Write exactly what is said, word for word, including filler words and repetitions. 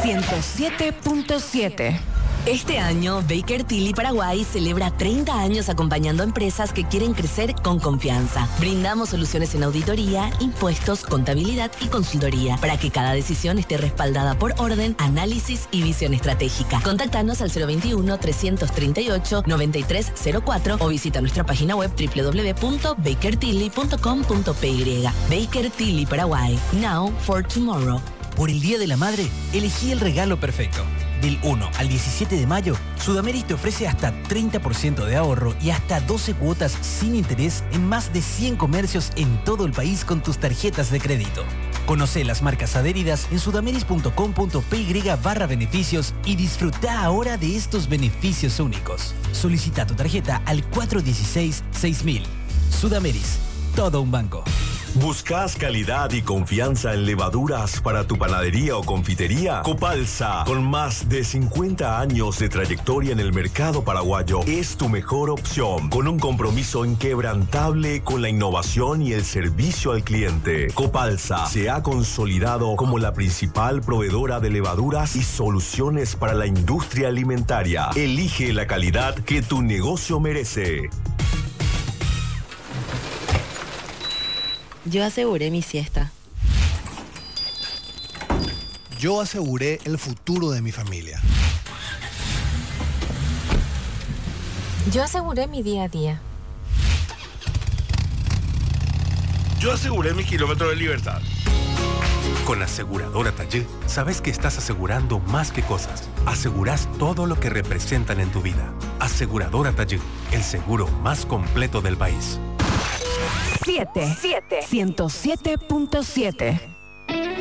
ciento siete punto siete. Este año, Baker Tilly Paraguay celebra treinta años acompañando a empresas que quieren crecer con confianza. Brindamos soluciones en auditoría, impuestos, contabilidad y consultoría para que cada decisión esté respaldada por orden, análisis y visión estratégica. Contáctanos al cero veintiuno, trescientos treinta y ocho, noventa y tres cero cuatro o visita nuestra página web doble u doble u doble u punto baker tilly punto com punto p y. Baker Tilly Paraguay. Now for tomorrow. Por el Día de la Madre, elegí el regalo perfecto. Del uno al diecisiete de mayo, Sudameris te ofrece hasta treinta por ciento de ahorro y hasta doce cuotas sin interés en más de cien comercios en todo el país con tus tarjetas de crédito. Conoce las marcas adheridas en sudameris punto com punto p y barra beneficios y disfruta ahora de estos beneficios únicos. Solicita tu tarjeta al cuatro uno seis, seis mil. Sudameris, todo un banco. ¿Buscas calidad y confianza en levaduras para tu panadería o confitería? Copalsa, con más de cincuenta años de trayectoria en el mercado paraguayo, es tu mejor opción, con un compromiso inquebrantable con la innovación y el servicio al cliente. Copalsa se ha consolidado como la principal proveedora de levaduras y soluciones para la industria alimentaria. Elige la calidad que tu negocio merece. Yo aseguré mi siesta. Yo aseguré el futuro de mi familia. Yo aseguré mi día a día. Yo aseguré mi kilómetro de libertad. Con Aseguradora Tallé, sabes que estás asegurando más que cosas. Aseguras todo lo que representan en tu vida. Aseguradora Tallé, el seguro más completo del país. siete. ciento siete punto siete.